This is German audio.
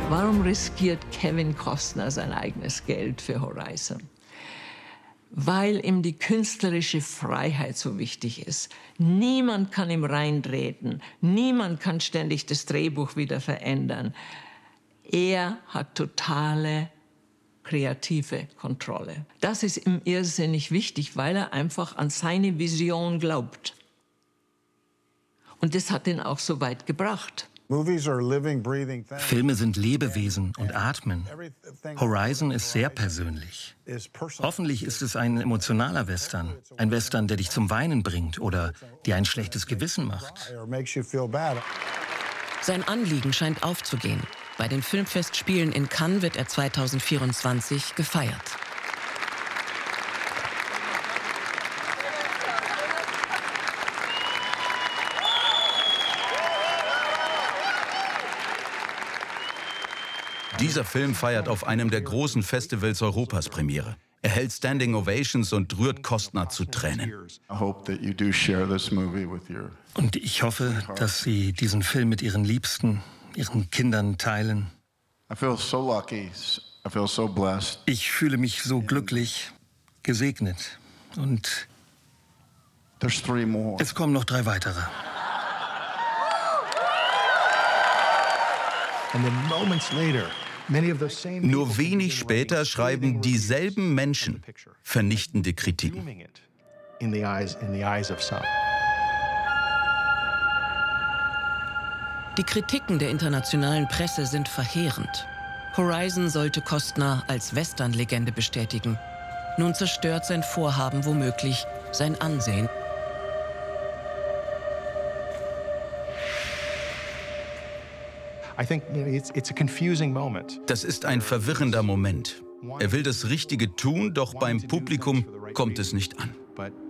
Warum riskiert Kevin Costner sein eigenes Geld für Horizon? Weil ihm die künstlerische Freiheit so wichtig ist. Niemand kann ihm reintreten. Niemand kann ständig das Drehbuch wieder verändern. Er hat totale kreative Kontrolle. Das ist ihm irrsinnig wichtig, weil er einfach an seine Vision glaubt. Und das hat ihn auch so weit gebracht. Filme sind Lebewesen und atmen. Horizon ist sehr persönlich. Hoffentlich ist es ein emotionaler Western. Ein Western, der dich zum Weinen bringt oder dir ein schlechtes Gewissen macht. Sein Anliegen scheint aufzugehen. Bei den Filmfestspielen in Cannes wird er 2024 gefeiert. Dieser Film feiert auf einem der großen Festivals Europas Premiere. Er hält Standing Ovations und rührt Costner zu Tränen. Und ich hoffe, dass Sie diesen Film mit Ihren Liebsten, Ihren Kindern teilen. Ich fühle mich so glücklich, gesegnet. Und es kommen noch 3 weitere. Nur wenig später schreiben dieselben Menschen vernichtende Kritiken. Die Kritiken der internationalen Presse sind verheerend. Horizon sollte Costner als Western-Legende bestätigen. Nun zerstört sein Vorhaben womöglich sein Ansehen. Das ist ein verwirrender Moment. Er will das Richtige tun, doch beim Publikum kommt es nicht an.